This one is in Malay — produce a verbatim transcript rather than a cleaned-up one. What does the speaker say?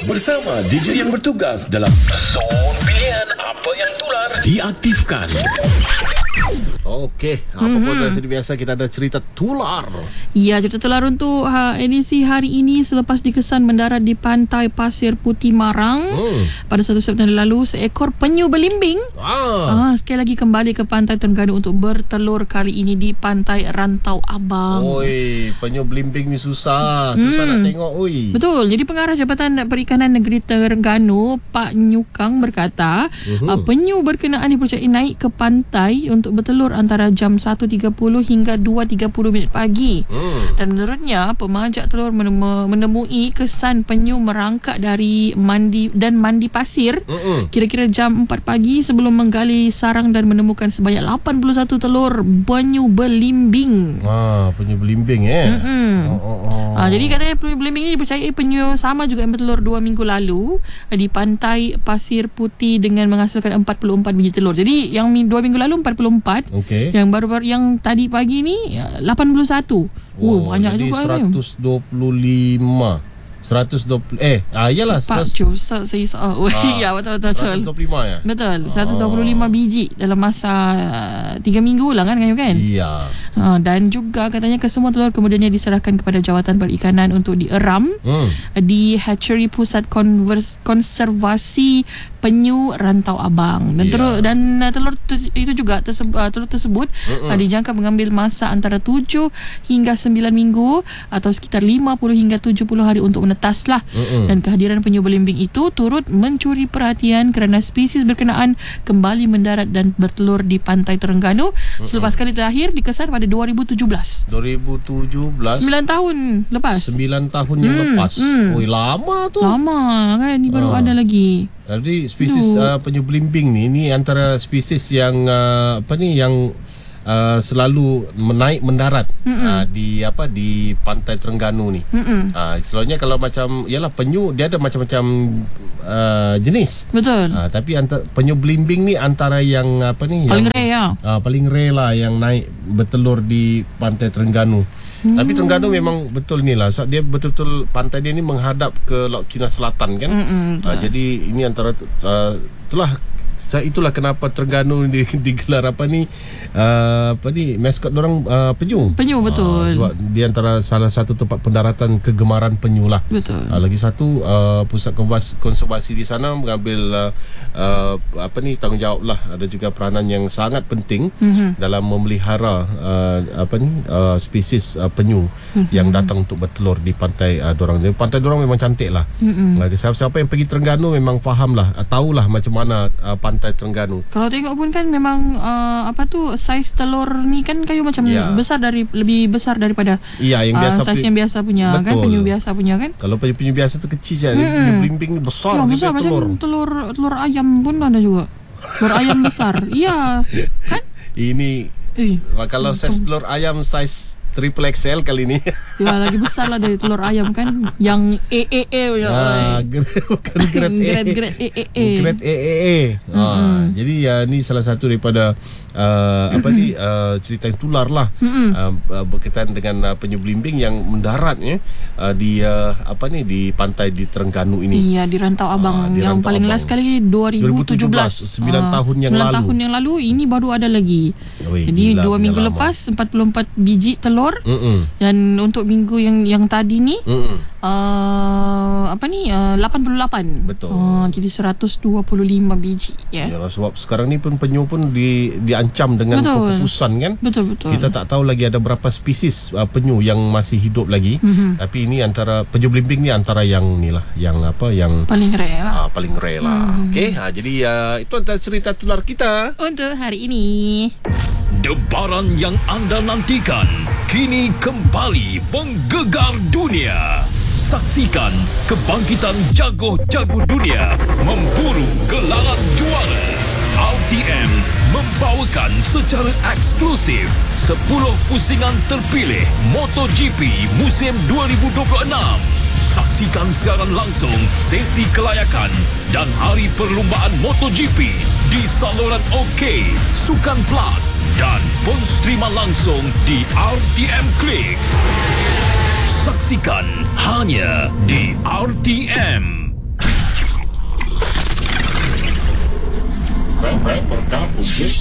bersama D J yang bertugas dalam Zon Pilihan Apa Yang Tular diaktifkan. Okey, apa mm-hmm. pun seperti biasa kita ada cerita tular. Ya, cerita tular untuk ha, edisi hari ini selepas dikesan mendarat di pantai Pasir Putih Marang hmm. pada satu September lalu, seekor penyu belimbing ah. Ah, sekali lagi kembali ke pantai Terengganu untuk bertelur, kali ini di pantai Rantau Abang. Oi, penyu belimbing ni susah, susah hmm. nak tengok. Oi. Betul. Jadi pengarah Jabatan Perikanan Negeri Terengganu, Pak Nyukang berkata, uh-huh. uh, penyu berkenaan dipercayai naik ke pantai untuk bertelur antara jam satu tiga puluh hingga dua tiga puluh minit pagi. Hmm. Dan menurutnya, pemajak telur menemui kesan penyu merangkak dari mandi dan mandi pasir uh-uh. kira-kira jam empat pagi sebelum menggali sarang dan menemukan sebanyak lapan puluh satu telur penyu belimbing. Ah, penyu belimbing eh. Oh, oh, oh. Ah, jadi katanya penyu belimbing ini dipercayai penyu sama juga yang bertelur dua minggu lalu di pantai Pasir Putih dengan menghasilkan empat puluh empat biji telur. Jadi yang dua minggu lalu empat puluh empat. Okay. Yang baru-baru yang tadi pagi ni lapan puluh satu. Oh, wow, banyak jadi juga. seratus dua puluh lima. seratus dua puluh eh ah iyalah Pak Cu saya saya oh ya betul betul seratus dua puluh lima ya. Betul, seratus dua puluh lima biji dalam masa tiga minggu lah kan kan? Iya. Ha, dan juga katanya kesemua telur kemudiannya diserahkan kepada Jawatan Perikanan untuk dieram hmm. di Hatchery Pusat Konvers- Konservasi Penyu Rantau Abang. Dan yeah. telur dan uh, telur tu, itu juga tersebut, uh, telur tersebut uh, dijangka mengambil masa antara tujuh hingga sembilan minggu atau sekitar lima puluh hingga tujuh puluh hari untuk menetas lah. Uh-uh. Dan kehadiran penyu belimbing itu turut mencuri perhatian kerana spesies berkenaan kembali mendarat dan bertelur di pantai Terengganu uh-uh. selepas kali terakhir dikesan pada dua ribu tujuh belas. dua ribu tujuh belas sembilan tahun lepas. sembilan tahun yang hmm. lepas. Hmm. Oi, lama tu. Lama kan, ni baru uh. ada lagi. Jadi spesies uh, penyu belimbing ni ni antara spesies yang uh, apa ni yang uh, selalu menaik mendarat uh, di apa di pantai Terengganu ni. Uh, selalunya kalau macam ialah penyu dia ada macam-macam uh, jenis. Betul. Uh, tapi antara penyu belimbing ni antara yang apa ni paling yang, rare ya. Uh, paling rare lah yang naik bertelur di pantai Terengganu. Hmm. Tapi Terengganu memang betul ni lah. So, dia betul-betul pantai dia ni menghadap ke Laut Cina Selatan kan. Mm-hmm. Uh, jadi ini antara uh, itulah itulah kenapa Terengganu di, digelar apa ni uh, apa ni maskot orang uh, penyu. Penyu betul. Uh, sebab dia antara salah satu tempat pendaratan kegemaran penyu lah. Betul. Uh, lagi satu uh, pusat konservasi di sana mengambil uh, uh, apa ni tanggungjawab lah. Ada juga peranan yang sangat penting mm-hmm. dalam memelihara uh, apa ni uh, spesies uh, penyu mm-hmm. yang datang untuk bertelur di pantai uh, dorang. Pantai dorang memang cantik lah. Mm-hmm. Lagi siapa-siapa yang pergi Terengganu memang faham lah, uh, tahulah macam mana uh, pantai Terengganu. Kalau tengok pun kan memang uh, apa tu saiz telur ni kan kayu macam ya. besar dari lebih besar daripada iya yang biasa uh, saiz yang biasa punya. Betul. Kan penyu biasa punya kan. Kalau penyu-penyu biasa tu kecil saja, hmm. penyu belimbing ni besar, ya, besar macam telur. telur telur ayam pun ada juga. Telur ayam besar. Iya. Kan? Ini eh, kalau saiz telur ayam saiz triple X L kali ni. Ya, lagi besar lah dari telur ayam kan. Yang E E E ya. Ah, bukan grade E. Grade E E E. Grade E E E. Ah, jadi ya ni salah satu daripada uh, apa ni uh, cerita yang tular lah uh, berkaitan dengan uh, penyu belimbing yang mendarat ya uh, di uh, apa ni di pantai di Terengganu ini. Iya, di Rantau Abang. Ah, di yang Rantau paling last kali dua ribu tujuh belas. sembilan ah, tahun yang sembilan lalu. tahun yang lalu ini baru ada lagi. Oi, jadi dua minggu lama. Lepas empat puluh empat biji telur. Mm-mm. Dan untuk minggu yang yang tadi ni uh, apa ni uh, lapan puluh lapan. Betul. Uh, jadi seratus dua puluh lima biji ya. Yeah. Ya, sebab sekarang ni pun penyu pun di diancam dengan betul. Keputusan kan. Betul betul. Kita tak tahu lagi ada berapa spesies uh, penyu yang masih hidup lagi. Mm-hmm. Tapi ini antara penyu belimbing ni antara yang ni lah yang apa yang paling rare lah. Uh, paling rare lah. Mm. Okey, ha, jadi uh, itu antara cerita tular kita untuk hari ini. Debaran yang anda nantikan kini kembali mengggegar dunia. Saksikan kebangkitan jago-jago dunia memburu gelaran juara. R T M membawakan secara eksklusif sepuluh pusingan terpilih MotoGP musim dua ribu dua puluh enam. Saksikan siaran langsung sesi kelayakan dan hari perlumbaan MotoGP di saluran OK, Sukan Plus dan pun streaman langsung di R T M Klik. Saksikan hanya di R T M. bergabung